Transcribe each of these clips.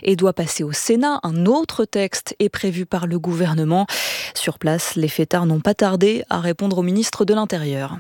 et doit passer au Sénat. Un autre texte est prévu par le gouvernement. Sur place, les fêtards n'ont pas tardé à répondre au ministre de l'Intérieur.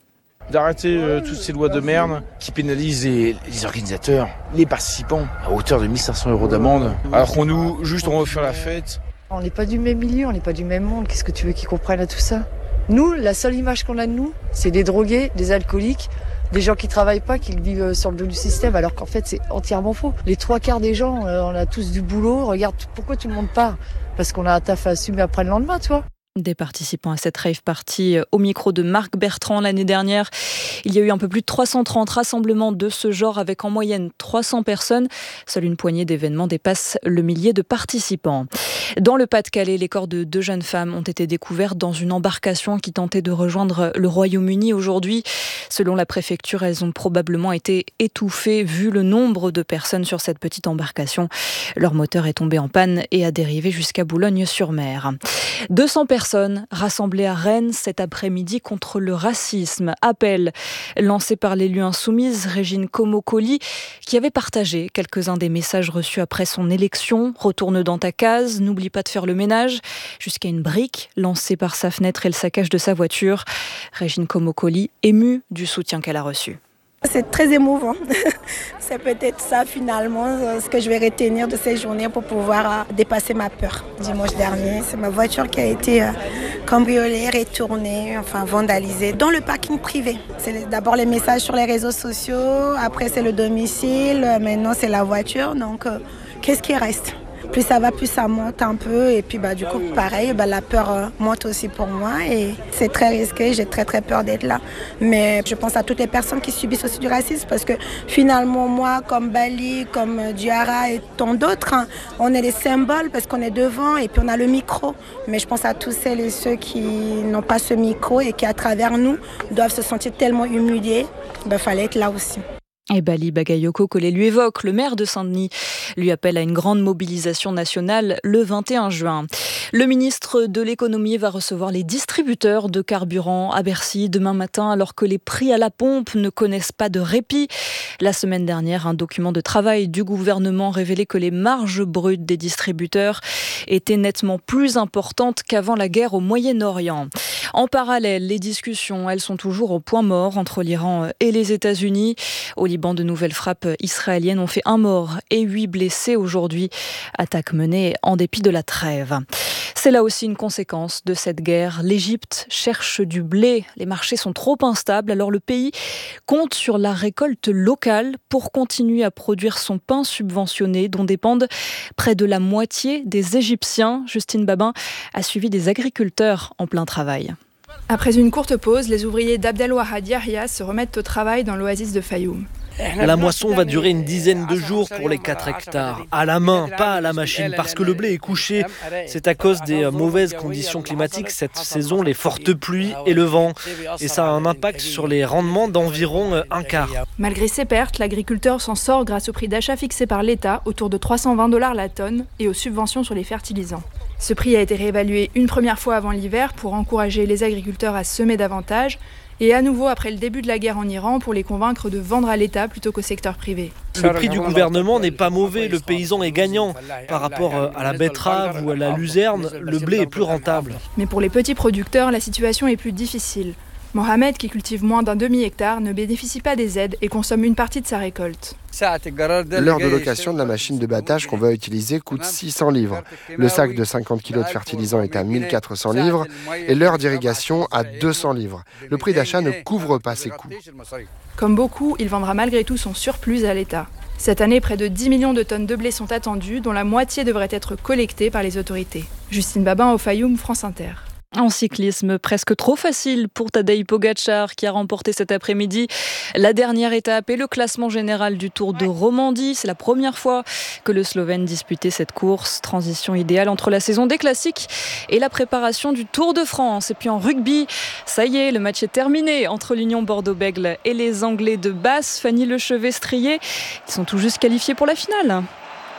D'arrêter toutes ces lois de merde qui pénalisent les organisateurs, les participants, à hauteur de 1 500 € d'amende. Alors qu'on on veut faire la fête. On n'est pas du même milieu, on n'est pas du même monde. Qu'est-ce que tu veux qu'ils comprennent à tout ça ? Nous, la seule image qu'on a de nous, c'est des drogués, des alcooliques, des gens qui travaillent pas, qui vivent sur le dos du système, alors qu'en fait c'est entièrement faux. Les 3/4 des gens, on a tous du boulot. Regarde, pourquoi tout le monde part ? Parce qu'on a un taf à assumer après le lendemain, tu vois. Des participants à cette rave party au micro de Marc Bertrand l'année dernière. Il y a eu un peu plus de 330 rassemblements de ce genre avec en moyenne 300 personnes. Seule une poignée d'événements dépasse le millier de participants. Dans le Pas-de-Calais, les corps de 2 jeunes femmes ont été découverts dans une embarcation qui tentait de rejoindre le Royaume-Uni aujourd'hui. Selon la préfecture, elles ont probablement été étouffées vu le nombre de personnes sur cette petite embarcation. Leur moteur est tombé en panne et a dérivé jusqu'à Boulogne-sur-Mer. 200 personnes rassemblées à Rennes cet après-midi contre le racisme. Appel lancé par l'élue insoumise Régine Comocoli qui avait partagé quelques-uns des messages reçus après son élection. Retourne dans ta case, n'oublie pas de faire le ménage. Jusqu'à une brique lancée par sa fenêtre et le saccage de sa voiture. Régine Comocoli émue du soutien qu'elle a reçu. C'est très émouvant. C'est peut-être ça finalement ce que je vais retenir de ces journées pour pouvoir dépasser ma peur. Dimanche dernier, c'est ma voiture qui a été cambriolée, retournée, vandalisée dans le parking privé. C'est d'abord les messages sur les réseaux sociaux, après c'est le domicile, maintenant c'est la voiture. Donc qu'est-ce qui reste ? Plus ça va, plus ça monte un peu. Et puis du coup, pareil, la peur monte aussi pour moi. Et c'est très risqué, j'ai très très peur d'être là. Mais je pense à toutes les personnes qui subissent aussi du racisme. Parce que finalement, moi, comme Bali, comme Diarra et tant d'autres, on est des symboles parce qu'on est devant et puis on a le micro. Mais je pense à tous celles et ceux qui n'ont pas ce micro et qui, à travers nous, doivent se sentir tellement humiliés. Il fallait être là aussi. Et Bali Bagayoko, que lui évoque, le maire de Saint-Denis, lui appelle à une grande mobilisation nationale le 21 juin. Le ministre de l'économie va recevoir les distributeurs de carburant à Bercy demain matin alors que les prix à la pompe ne connaissent pas de répit. La semaine dernière, un document de travail du gouvernement révélait que les marges brutes des distributeurs étaient nettement plus importantes qu'avant la guerre au Moyen-Orient. En parallèle, les discussions, elles sont toujours au point mort entre l'Iran et les États-Unis. Au Liban, de nouvelles frappes israéliennes ont fait 1 mort et 8 blessés aujourd'hui. Attaque menée en dépit de la trêve. C'est là aussi une conséquence de cette guerre. L'Égypte cherche du blé. Les marchés sont trop instables, alors le pays compte sur la récolte locale pour continuer à produire son pain subventionné dont dépendent près de la moitié des Égyptiens. Justine Babin a suivi des agriculteurs en plein travail. Après une courte pause, les ouvriers d'Abdelwahad Yahya se remettent au travail dans l'oasis de Fayoum. La moisson va durer une dizaine de jours pour les 4 hectares. À la main, pas à la machine, parce que le blé est couché. C'est à cause des mauvaises conditions climatiques cette saison, les fortes pluies et le vent. Et ça a un impact sur les rendements d'environ 1/4. Malgré ces pertes, l'agriculteur s'en sort grâce au prix d'achat fixé par l'État, autour de 320 $ la tonne, et aux subventions sur les fertilisants. Ce prix a été réévalué une première fois avant l'hiver pour encourager les agriculteurs à semer davantage, et à nouveau après le début de la guerre en Iran pour les convaincre de vendre à l'État plutôt qu'au secteur privé. Le prix du gouvernement n'est pas mauvais, le paysan est gagnant. Par rapport à la betterave ou à la luzerne, le blé est plus rentable. Mais pour les petits producteurs, la situation est plus difficile. Mohamed, qui cultive moins d'un demi-hectare, ne bénéficie pas des aides et consomme une partie de sa récolte. L'heure de location de la machine de battage qu'on va utiliser coûte 600 livres. Le sac de 50 kg de fertilisant est à 1400 livres et l'heure d'irrigation à 200 livres. Le prix d'achat ne couvre pas ces coûts. Comme beaucoup, il vendra malgré tout son surplus à l'État. Cette année, près de 10 millions de tonnes de blé sont attendues, dont la moitié devrait être collectée par les autorités. Justine Babin au Fayoum, France Inter. En cyclisme, presque trop facile pour Tadej Pogačar qui a remporté cet après-midi la dernière étape et le classement général du Tour de Romandie. C'est la première fois que le Slovène disputait cette course. Transition idéale entre la saison des classiques et la préparation du Tour de France. Et puis en rugby, ça y est, le match est terminé entre l'Union Bordeaux-Bègles et les Anglais de Basse. Fanny Lechevet-Strier, qui sont tout juste qualifiés pour la finale.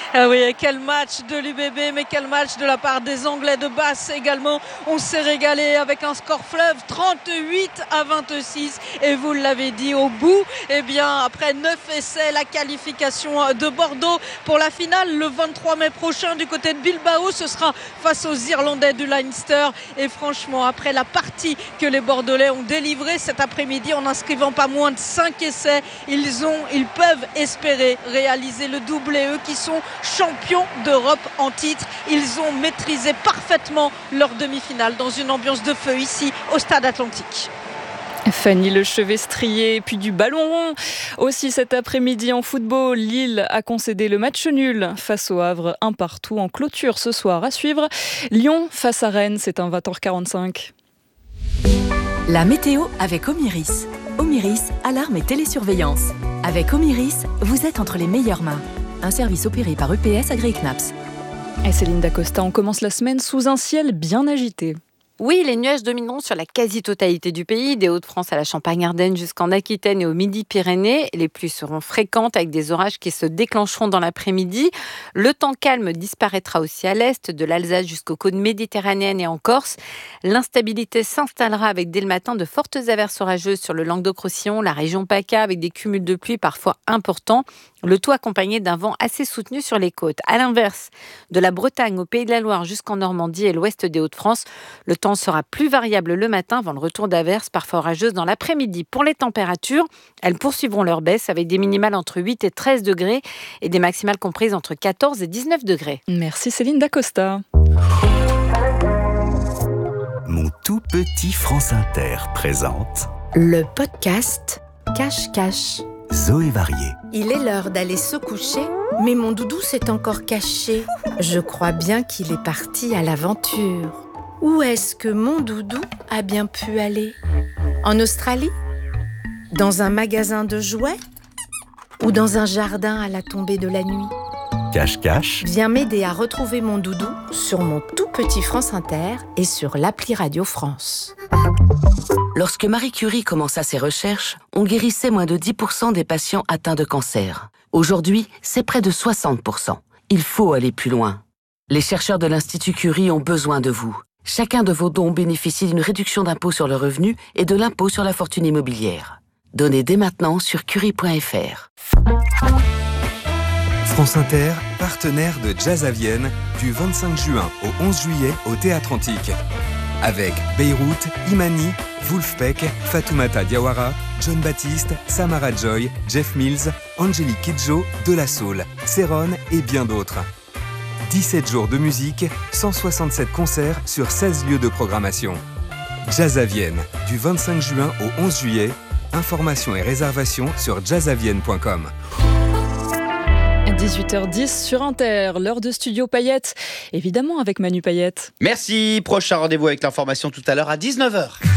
Ah oui, et quel match de l'UBB, mais quel match de la part des Anglais de Basse également. On s'est régalé avec un score fleuve 38-26. Et vous l'avez dit, au bout, eh bien, après 9 essais, la qualification de Bordeaux pour la finale le 23 mai prochain du côté de Bilbao. Ce sera face aux Irlandais du Leinster. Et franchement, après la partie que les Bordelais ont délivrée cet après-midi en n'inscrivant pas moins de 5 essais, ils peuvent espérer réaliser le doublé. Eux qui sont champions d'Europe en titre, ils ont maîtrisé parfaitement leur demi-finale dans une ambiance de feu ici au Stade Atlantique. Fanny Lechevet-Strier, puis du ballon rond. Aussi cet après-midi en football, Lille a concédé le match nul face au Havre, 1-1 en clôture ce soir à suivre. Lyon face à Rennes, c'est un 20h45. La météo avec Omiris. Omiris, alarme et télésurveillance. Avec Omiris, vous êtes entre les meilleures mains. Un service opéré par EPS AgriKnaps. Et Céline Dacosta, on commence la semaine sous un ciel bien agité. Oui, les nuages domineront sur la quasi-totalité du pays, des Hauts-de-France à la Champagne-Ardenne jusqu'en Aquitaine et au Midi-Pyrénées. Les pluies seront fréquentes avec des orages qui se déclencheront dans l'après-midi. Le temps calme disparaîtra aussi à l'est, de l'Alsace jusqu'aux côtes méditerranéennes et en Corse. L'instabilité s'installera avec dès le matin de fortes averses orageuses sur le Languedoc-Roussillon, la région PACA avec des cumuls de pluie parfois importants. Le tout accompagné d'un vent assez soutenu sur les côtes. À l'inverse, de la Bretagne au Pays de la Loire jusqu'en Normandie et l'ouest des Hauts-de-France, le temps sera plus variable le matin avant le retour d'averses parfois orageuses dans l'après-midi. Pour les températures, elles poursuivront leur baisse avec des minimales entre 8 et 13 degrés et des maximales comprises entre 14 et 19 degrés. Merci Céline Dacosta. Mon tout petit France Inter présente le podcast Cache-Cache. Zoé Varier. Il est l'heure d'aller se coucher, mais mon doudou s'est encore caché. Je crois bien qu'il est parti à l'aventure. Où est-ce que mon doudou a bien pu aller ? En Australie ? Dans un magasin de jouets ? Ou dans un jardin à la tombée de la nuit ? Cache-Cache. Viens m'aider à retrouver mon doudou sur mon tout petit France Inter et sur l'appli Radio France. Lorsque Marie Curie commença ses recherches, on guérissait moins de 10% des patients atteints de cancer. Aujourd'hui, c'est près de 60%. Il faut aller plus loin. Les chercheurs de l'Institut Curie ont besoin de vous. Chacun de vos dons bénéficie d'une réduction d'impôt sur le revenu et de l'impôt sur la fortune immobilière. Donnez dès maintenant sur curie.fr. France Inter, partenaire de Jazz à Vienne, du 25 juin au 11 juillet au Théâtre Antique. Avec Beyrouth, Imani, Wolfpack, Fatoumata Diawara, John Baptiste, Samara Joy, Jeff Mills, Angélique Kidjo, De La Soul, Céron et bien d'autres. 17 jours de musique, 167 concerts sur 16 lieux de programmation. Jazz à Vienne, du 25 juin au 11 juillet. Informations et réservations sur jazzavienne.com. 18h10 sur Inter, l'heure de Studio Payette, évidemment avec Manu Payette. Merci, prochain rendez-vous avec l'information tout à l'heure à 19h.